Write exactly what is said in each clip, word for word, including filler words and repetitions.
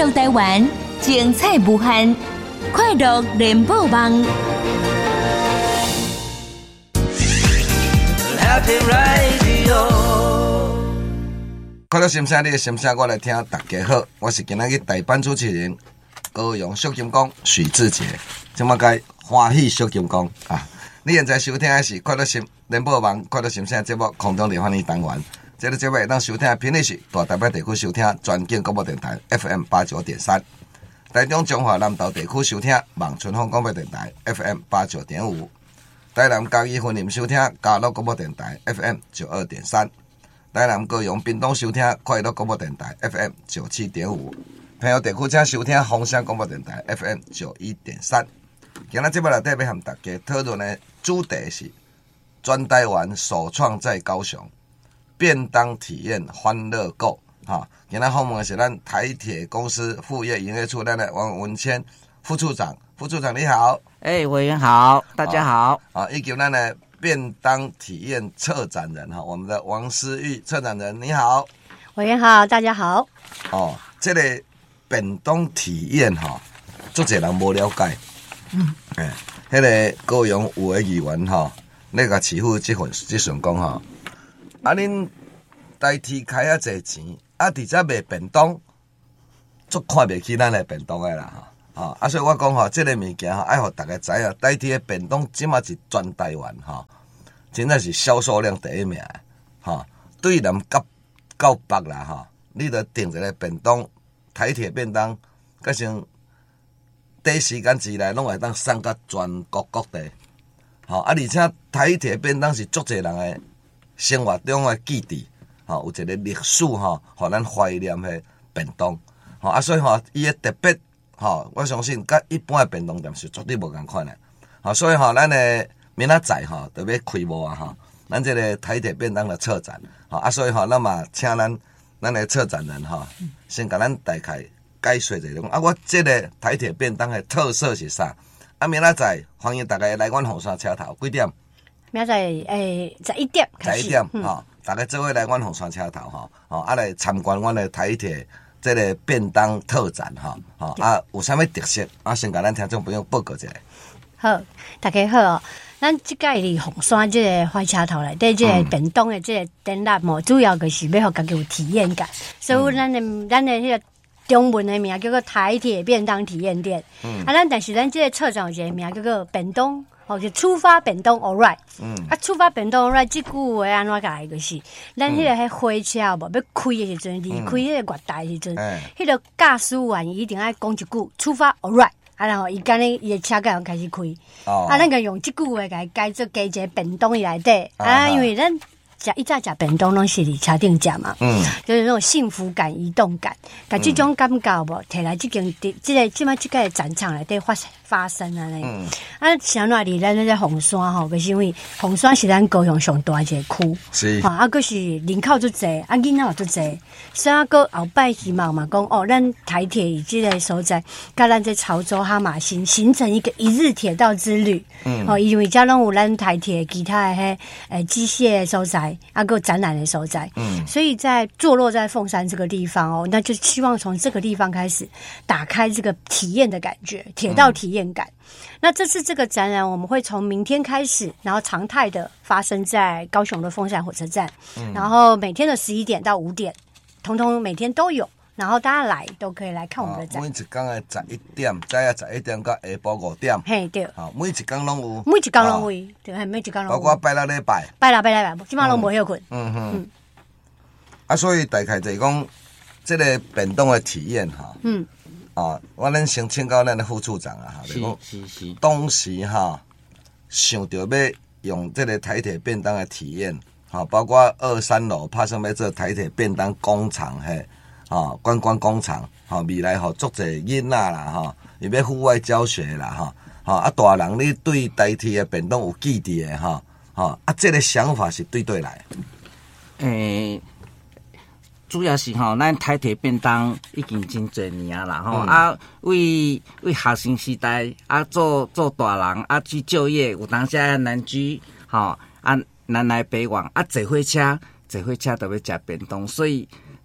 乐台湾，精彩无限，快乐联播网。 Happy Radio， 快乐心声，你的心声我来听。大家好，我是今仔日代班主持人高雄小金刚许志杰，今麦该欢喜小金刚啊！你现在收听的是快乐心联播网快乐心声节目空中联欢迎单元。这个节目会当收听的频率是大台北地区收听专境广播电台 F M 八九点三，台中中华南投地区收听望春风广播电台 F M 八九点五，台南嘉义云林收听嘉乐广播电台 F M 九二点三，台南高雄屏东收听快乐广播电台 F M 九七点五，朋友地区请收听风声广播电台 F M 九一点三。今仔节目内底要和大家讨论的主题是全台湾首创在高雄便当体验欢乐购哈。今仔访问的是咱台铁公司副业营业处咱的王文谦副处长，副处长你好。 哎、欸，委员好，大家好。 啊，以及咱的便当体验策展人哈，我们的王思玉策展人你好。 委员好，大家好。 哦，这个便当体验哈，足侪人无了解。嗯，诶、欸，迄、那个高雄有的议员哈，那个市府这份这份讲哈，啊，恁台铁开啊侪钱，啊，伫遮卖便当，足看袂起咱的便当的啦哈，啊，啊，所以我讲吼，这个物件吼，爱互大家知影，台铁的便当即马是全台湾哈，真正是销售量第一名的哈，对南到到北啦哈，你着订一个便当，台铁便当，甲像。短时间之内，拢会当送到全国各地，吼、啊！而且台铁便当是足侪人的生活中的记忆，吼、有一个历史吼，互咱怀念的便当，吼啊！所以吼，伊的特别，吼，我相信甲一般的便当店是绝对无共款的，吼！所以吼，咱的明仔载吼，就要开幕啊，吼！咱这个台铁便当的策展，吼啊！所以吼，咱嘛请咱咱的策展人吼，先甲咱大概。解说一下，啊，我这个台铁便当的特色是啥？啊，明仔载欢迎大家来阮红山车头，几点？ 明仔载诶，十一点开始。 十一点，吼、嗯哦，大家做伙来阮红山车头，吼，哦，啊来参观阮的台铁这个便当特展，吼，哦，啊，有啥物特色？啊，先甲咱听众朋友报告一下。 好，大家好哦。咱即个伫红山即个火车头内底，即个便当的即个展览哦，主要就是要互家己有体验感，所以咱的、嗯、咱的迄、那个。中文的名叫做台铁便当体验店，嗯，啊，咱但是咱这个策展有一个名叫做便当，哦，就出发便当 all right， 嗯，啊，出发便当 all right 这句话安怎解就是，咱迄个迄火车有无要开的时阵，离开迄个月台的时阵，迄、嗯、个驾驶员一定爱讲一句出发 all right， 啊，然后伊今日伊的车架开始开，哦，啊，咱个用这句话来改做加一个便当伊内底，啊，因为咱。食一早食便当拢是伫车顶食嘛，嗯，就是那种幸福感、移动感，甲这种感觉有无？摕来这间这个即摆这个展场内底发发生啊咧，嗯，啊，像哪里咱在红山吼，就是因为红山是咱高雄上大一个区，是，啊，佫是人口足侪，啊，囡仔也足侪，所以啊，佫后摆希望嘛讲哦，咱台铁以这个所在，甲咱这潮州哈马星形成一个一日铁道之旅，嗯，哦，因为遮拢有咱台铁其他的迄诶机械所在。啊，个展览的所在，嗯，所以在坐落在凤山这个地方哦，那就希望从这个地方开始打开这个体验的感觉，铁道体验感。嗯、那这次这个展览，我们会从明天开始，然后常态的发生在高雄的凤山火车站，嗯、然后每天的十一点到五点，统统每天都有。然后大家来都可以来看我们的展。 每一天的十一点，早啊十一点到下晡五点。 嘿，对。 好，每一天拢有。 每一天拢有，对，每一天拢有。 包括拜六礼拜。 拜六拜礼拜，基本上拢无休困。 嗯哼。嗯啊，所以大概就是讲，这个便当的体验哈。嗯。啊，我咱先请教咱的副处长啊，哈， 是是是。 当时哈，想到要用这个台铁便当的体验，哈，包括二三楼拍上要做台铁便当工厂嘿。哦，观光工厂，吼、哦，未来吼足侪囡仔啦，吼、哦，伊要户外教学啦，吼、哦，吼、哦、啊，大人你对台铁的便当有记忆的，吼、哦，吼、哦、啊，这个想法是对对来。 诶、欸，主要是吼，咱台铁便当已经真侪年啊啦，吼、嗯、啊，为为学生时代啊做做大人啊去就业，有当时啊难居，吼、哦、啊南来北往啊坐火车，坐火车就要食便当，所以。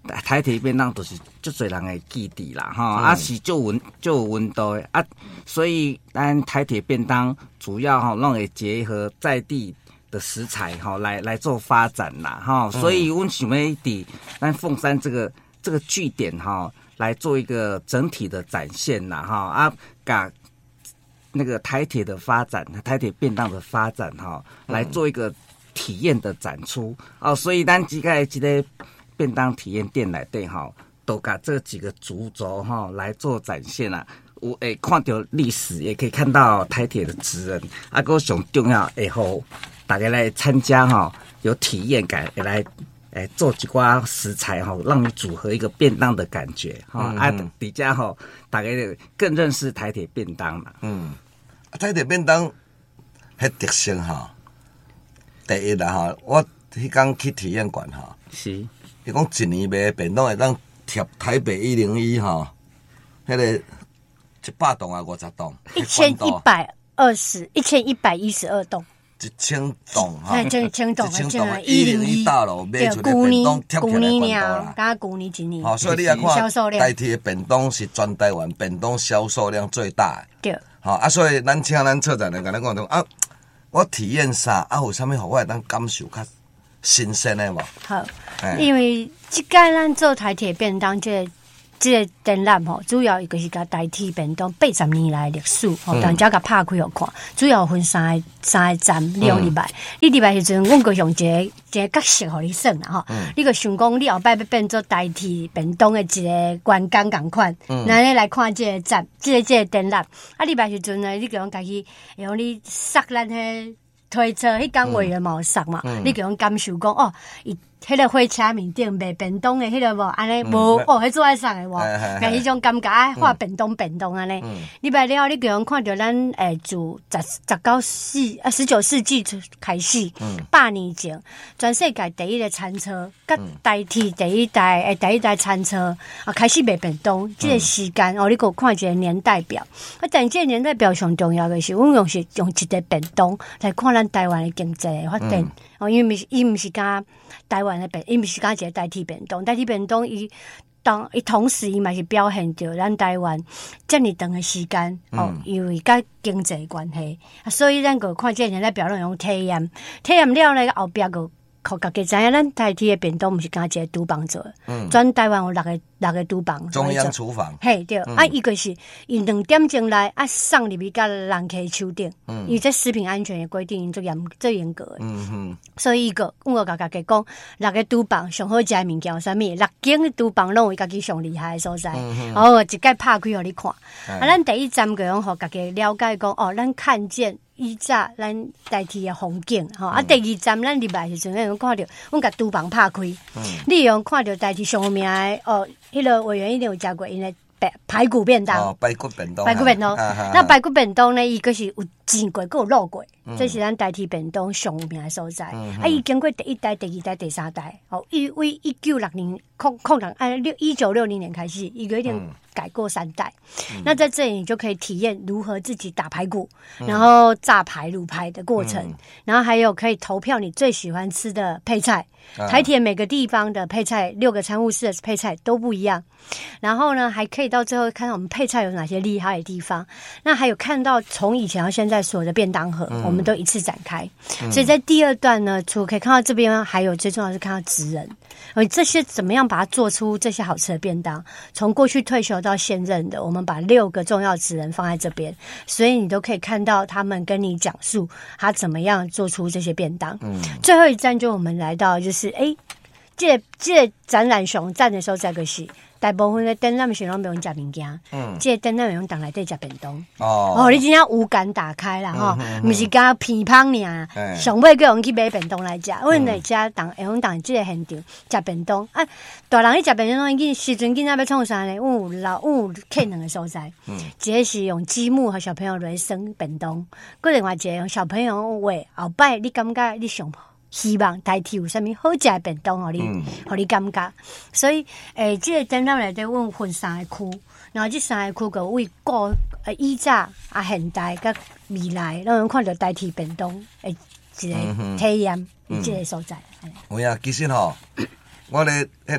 台铁便当都是足侪人的基地啦，哈、嗯，啊是就温就有温度的啊，所以咱台铁便当主要哈，拢会结合在地的食材哈，来来做发展啦，哈、嗯，所以阮想要伫咱凤山这个这个据点哈，来做一个整体的展现啦，哈啊，甲那个台铁的发展，台铁便当的发展哈，来做一个体验的展出、嗯、哦，所以咱即个即个。便当体验店内底吼，都把这几个主轴哈来做展现啊。有诶看到历史，也可以看到台铁的职人，啊，个上重要会好大家来参加哈，有体验感，也来诶做几寡食材哈，让你组合一个便当的感觉哈、嗯。啊，底下哈，大家更认识台铁便当嘛。嗯， 台铁便当迄特色哈，第一啦哈，我迄天去体验馆哈， 是。 伊讲一年卖便当会当贴台北一零一吼，迄个一百栋啊，五十栋， 一千一百二十，一千一百一十二栋， 一千栋哈， 一千栋， 一千栋一零一大楼卖出的便当贴起来便当啦， 加旧年一年， 好，所以你也看台铁的便当是全台湾便当销售量最大的， 对， 好啊，所以咱请咱策展人甲咱讲讲啊，我体验啥啊，有啥物互我会当感受较新鲜的无？ 好。因为即届咱做台铁便当，即、这个即、这个展览吼，主要一个是甲台铁便当八十年来历史，吼、嗯，大家甲拍开互看，主要分三个三个站，你用入来，你入来时阵，阮个用一个一个角色互你耍啦吼，嗯、你个想讲你后摆要变做台铁便当的一个员工共款，那、嗯、你来看即个站，即、这个即个展览，啊，入来时阵呢，你个用家己用你塞咱迄推车，迄工委员嘛有塞嘛，嗯、你个用感受讲哦，伊。迄个火车面顶卖便当的，迄个无安尼无哦，迄做爱送的无，但迄种感觉爱画便当便当安尼。你摆了，你个看到咱诶，自十十九世啊十九世纪开始，百年前全世界第一个餐车，甲代替第一代诶第一代餐车啊开始卖便当，即个时间哦，你个看一个年代表。啊，但即个年代表上重要的是，阮用是用一个便当来看咱台湾的经济的发展。哦，因为伊毋是甲台湾的便，伊毋是甲一个代替便当，代替便当伊当伊同时伊嘛是表现着咱台湾遮尔长的时间、嗯、哦，因为甲经济关系，啊，所以咱个看这人在表现用体验，体验了咧后壁个。互家己知影，咱台铁的便当毋是干一个厨房做的，嗯，全台湾有六个六个厨房， 中央厨房， 嘿对，嗯、啊，伊个是伊两点钟来啊送入去甲人客手顶，嗯，伊这食品安全的规定最严最严格的，嗯哼，所以伊个我甲家己讲，六个厨房上好食的物件有啥物？六间的厨房拢有家己上厉害的所在，嗯、然后一届拍开互你看，嗯、啊，咱第一站个用互家己了解讲，哦，咱看见。以早咱台铁的风景吼，啊，第二站咱入来时阵，用看到，阮甲厨房拍开，嗯、你用看到台铁上面的哦，迄、那个委员一定有食过因的排排骨便当， 哦，排骨便当， 排骨便当，那排骨便当呢，伊个是有煎过，佮有卤过，嗯、这是咱台铁便当上有名的所在。嗯、啊，伊经过第一代、第二代、第三代，哦，伊为一九六零空空档，啊，六一九六零年开始，伊个一定。嗯改过三代，嗯、那在这里你就可以体验如何自己打排骨，嗯、然后炸排、卤排的过程，嗯、然后还有可以投票你最喜欢吃的配菜。啊、台铁每个地方的配菜，六个餐务室的配菜都不一样。然后呢，还可以到最后看到我们配菜有哪些厉害的地方。那还有看到从以前到现在所有的便当盒，嗯、我们都一次展开。嗯、所以在第二段呢，除了可以看到这边，还有最重要的是看到职人。而这些怎么样把它做出这些好吃的便当？从过去退休到现任的，我们把六个重要职人放在这边，所以你都可以看到他们跟你讲述他怎么样做出这些便当。嗯，最后一站就我们来到就是哎，这这展览上站的时候，这个是。大部分的展览是拢不用食物件，嗯，这展览用当内底食便当。哦，哦，你真正五感打开啦吼，毋是甲偏芳尔，上尾叫人去买便当来食。阮来遮当会用当即个现场食便当啊，大人去食便当，伊时阵囡仔要创啥呢？阮有老阮有客两个所在，嗯，一个是用积木和小朋友来生便当，佮另外一个用小朋友话后摆，你感觉你上希望台铁有啥物好食的便当，互你，互、嗯、你感觉。所以，诶、欸，即、这个展览内底，阮分三个区，然后这三个区个为古呃以早啊现代甲未来，让人看到台铁便当诶一个体验，嗯、这个所在。 有影，其实吼，我咧迄个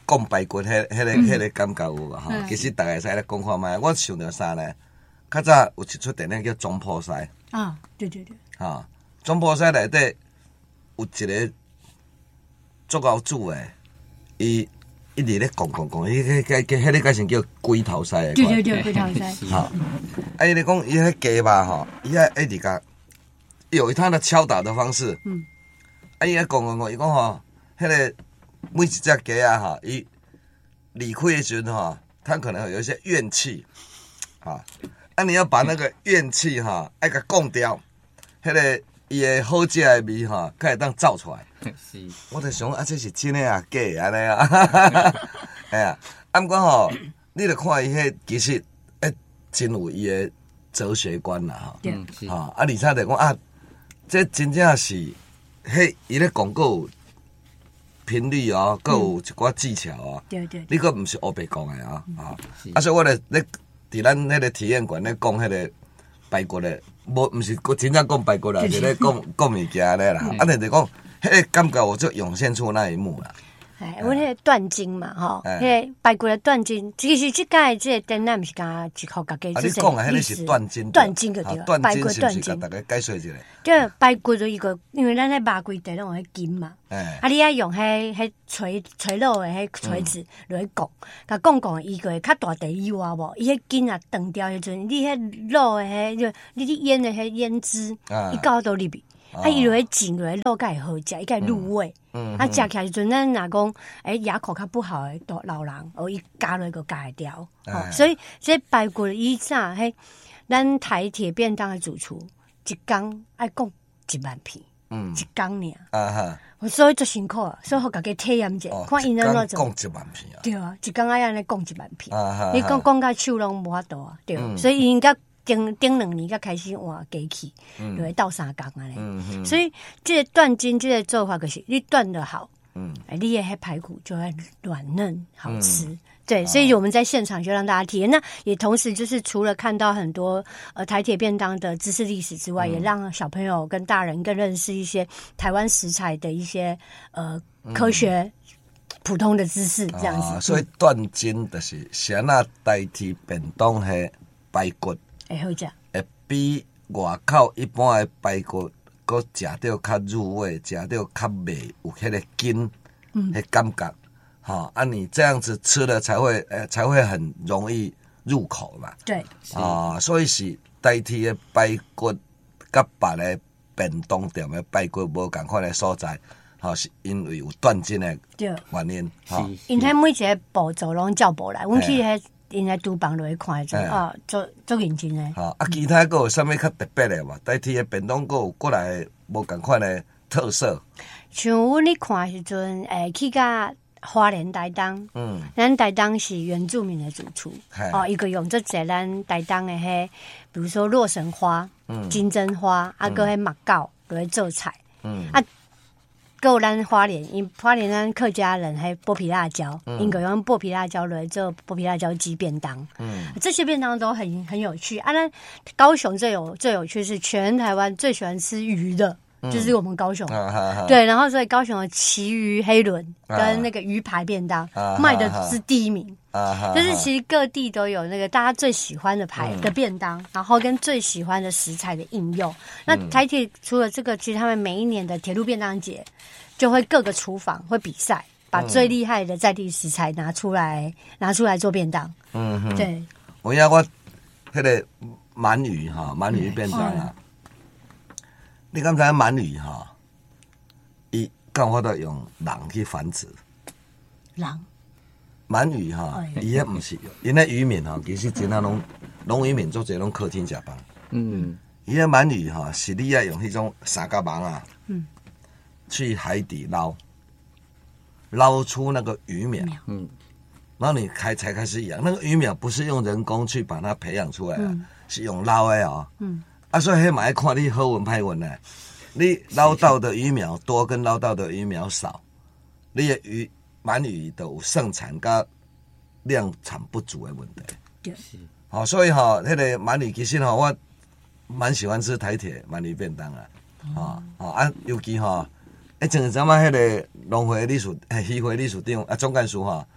讲排骨，迄、迄个、迄个感觉有无吼？其实大家使来讲看卖。我想到啥呢？较早有一出电影叫《总破西》 啊，对对对， 哈，《总破西》内底有一个足够煮诶，伊一直咧讲讲讲，伊迄迄迄迄个改成叫龟头西诶。 对对对，龟头西。 哈，啊，伊咧讲伊迄鸡肉吼，伊迄一直甲有他的敲打的方式。嗯。啊，伊咧讲讲讲，伊讲吼，迄个每一只鸡啊哈，伊离开的时阵吼，它可能有一些怨气，啊。啊！你要把那个怨气哈，爱甲降掉，迄、那个伊的好食的味哈，才会当造出来。 是， 我在想啊，这是真的啊，假的安尼啊？哎呀，啊，毋过吼，你著看伊迄其实诶，真有伊的哲学观啦哈。 对， 哈啊，而且就讲啊，这真正是迄伊咧讲有频率哦，佮有一寡技巧哦。 对对。 你佫毋是黑白讲的啊啊！啊，所以我咧咧。伫咱迄个体验馆咧讲迄个排骨咧，无毋是真正讲排骨啦，是咧讲讲物件咧啦。啊，但是讲迄个感觉，我就涌现出那一幕啦。 哎，阮迄个断筋嘛，吼，迄个排骨的断筋，其实即届即个展览毋是讲一靠家己即个历史。啊，你讲的迄个是断筋， 断筋就对了。 断筋是毋是？甲大家解说一下。 对，排骨就伊个，因为咱迄肉规地拢有迄筋嘛，啊，你爱用迄迄锤锤肉的迄锤子落去割，甲割割伊个较大地以外无，伊迄筋啊断掉迄阵，你迄肉的迄就你你腌的迄腌汁，伊搞到入去。啊，伊落去浸落去肉，才会好食，伊才会入味。嗯，啊，食起来时阵，咱若讲，诶，牙口较不好诶，大老人，哦，伊加落个加会掉。哦，所以这排骨以前迄，咱台铁便当诶主厨，一工爱讲一万片，嗯，一工尔。啊哈，所以足辛苦啊，所以互家己体验者，看因安怎做。讲一万片啊。对啊，一工爱安尼讲一万片。啊哈，你讲讲到手拢无法度啊，对，所以应该。顶顶两年才开始换机器，就会到三工啊咧。嗯、所以这个断筋这个做法就是你断得好，嗯，你的排骨就会软嫩好吃。嗯、对，所以我们在现场就让大家体验。那也同时就是除了看到很多呃台铁便当的知识历史之外，嗯、也让小朋友跟大人更认识一些台湾食材的一些呃科学。嗯普通的知识这样子， 啊、所以断筋就是先那代替便当的排骨。 会好食， 会比外口一般的排骨，佮食到较入味，食到较味，有迄个筋，嗯，迄感觉，哈，啊，你这样子吃了才会，呃，才会很容易入口嘛。 对， 啊，所以是代替的排骨，甲别的便当店的排骨无共款的所在，哈，是因为有断筋的原因，哈。 因迄每一个步骤拢照步来，阮去迄。因来厨房落去看阵，哦，做做认真诶。 好啊，其他个有啥物较特别诶嘛？代替诶便当个有过来无共款诶特色。 像阮咧看时阵，诶，去甲花莲台东，嗯，咱台东是原住民的主厨，哦，伊个用做侪咱台东诶迄，比如说洛神花、嗯、金针花，啊，个迄目膏落去做菜，嗯啊。够咱花莲，因花莲咱客家人还剥皮辣椒，因个用剥皮辣椒来做剥皮辣椒鸡便当，嗯，这些便当都很很有趣啊。那高雄最有最有趣是全台湾最喜欢吃鱼的，嗯、就是我们高雄，啊、对，然后所以高雄的旗鱼黑轮跟那个鱼排便当、啊、卖的是第一名。啊，就是其实各地都有那个大家最喜欢的排的便当，嗯、然后跟最喜欢的食材的应用。那台铁除了这个，其实他们每一年的铁路便当节就会各个厨房会比赛，把最厉害的在地食材拿出来，拿出来做便当。嗯哼，对。 我呀，我迄个鳗鱼哈，鳗鱼便当啊，嗯、你刚才鳗鱼哈，伊刚好都用人去繁殖。 人。 鳗鱼哈，伊迄毋是，因那渔民哈，其实真啊拢拢渔民做者拢客厅食饭。嗯，伊迄鳗鱼哈，是你要用迄种三角网啊，嗯，去海底捞，捞出那个鱼苗，嗯，然后你开才开始养。那个鱼苗不是用人工去把它培养出来啊，嗯、是用捞的哦。嗯，啊，所以迄嘛要看你好运歹运呢。你捞到的鱼苗多，跟捞到的鱼苗少，你的鱼。鳗鱼都有盛产跟量产不足的问题。对，好、哦，所以哈、哦，那个鳗鱼其实哈、哦，我蛮喜欢吃台铁鳗鱼便当啊。啊、哦、啊，尤其哈、哦，哎，前阵子迄个农会理事、渔会理事长啊，总干事哈，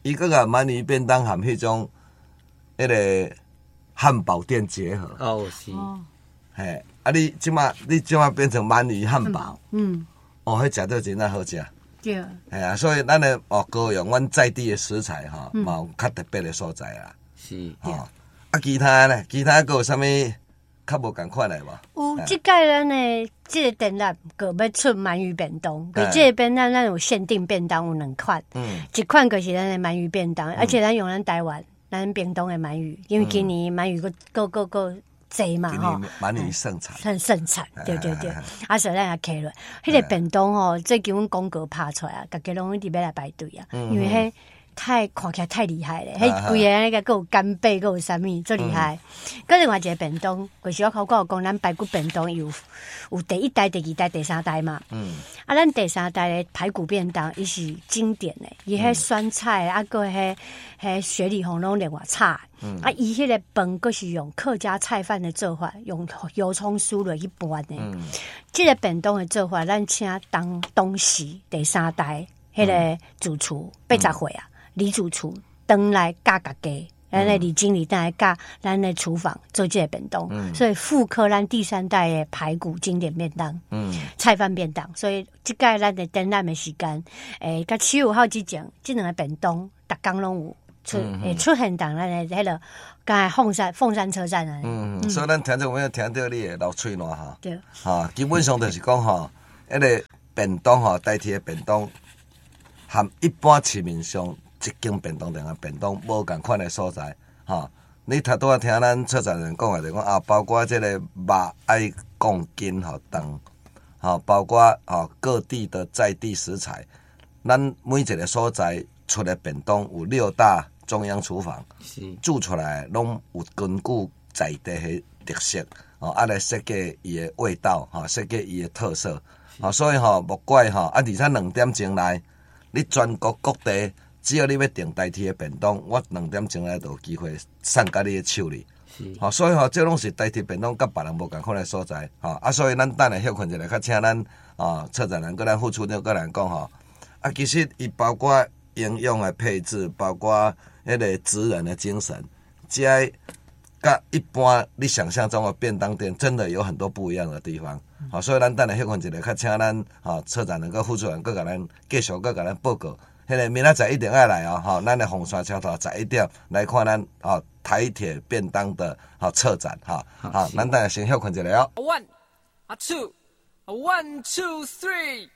伊个甲鳗鱼便当含迄种迄个汉堡店结合。 哦，是。 嘿，啊你即马你即马变成鳗鱼汉堡， 嗯， 哦，迄食到真正好食。 对。 哎呀，所以咱的哦高雄，阮在地的食材哈，嘛有较特别的所在啦。 是。 哦，啊其他呢？其他还有啥物较无共款的无？ 有即届咱的即个展览，个要出鳗鱼便当，可即个便当咱有限定便当有两款，嗯，一款就是咱的鳗鱼便当，而且咱用咱台湾咱便当的鳗鱼，因为今年鳗鱼个个个个济嘛吼， 鳗鱼盛产， 很盛产，对对对，啊所以咱也开落，迄个便当吼，最近阮广告拍出来啊，大家拢一直要来排队啊，因为迄。太看起来太厉害了，迄规个那个够干贝，够啥物，最厉害。搁另外一个便当，就是我考过讲，咱排骨便当有有第一代、第二代、第三代嘛。嗯。啊，咱第三代的排骨便当，伊是经典的，伊迄酸菜啊，搁迄迄雪里红拢另外炒。嗯。啊，伊迄个饭搁是用客家菜饭的做法，用油葱酥落去拌的。嗯。这个便当的做法，咱请当当时第三代迄个主厨八十岁啊。李主厨登来教家己，咱的李经理登来教咱的厨房做这个便当，嗯、所以复刻咱第三代的排骨经典便当，嗯，菜饭便当。所以这届咱的展览的时间，诶，甲七月五号之前，这两个便当，逐工拢有出，诶、嗯，出现当咱的迄个，刚才凤山凤山车站啊。 嗯，嗯所以咱听众朋友听到你的老嘴烂哈， 对， 哈，基本上就是讲哈，迄个便当哈代替的便当，含一般市面上。一间便当店啊，便当无共款的所在，哈！你头拄仔听咱策展人讲的，就讲啊，包括这个肉爱讲斤吼重，哈，包括吼各地的在地食材，咱每一个所在出的便当有六大中央厨房，煮出来拢有根据在地的特色，哦，啊来设计伊的味道，哈，设计伊的特色，啊，所以吼莫怪吼，啊，而且两点钟内，你全国各地。只要你要订代替的便当，我两点钟来就有机会送到你的手里。好、哦，所以吼、哦，这拢是代替便当，甲别人无共款的所在。吼、哦，啊，所以咱等下休困一下，较请咱啊策展人、跟咱副处长、跟咱讲吼。啊，其实伊包括营养的配置，包括迄个职人的精神，这甲一般你想象中的便当店，真的有很多不一样的地方。好、哦，所以咱等下休困一下，较请咱啊策展人、跟副处长，跟甲咱继续跟甲咱报告。迄个明仔载一定要来哦，吼，咱的红山桥头十一点来看咱哦台铁便当的哦策展哈，好，咱等下先休困一下哦。 One, a two, a one, two, three.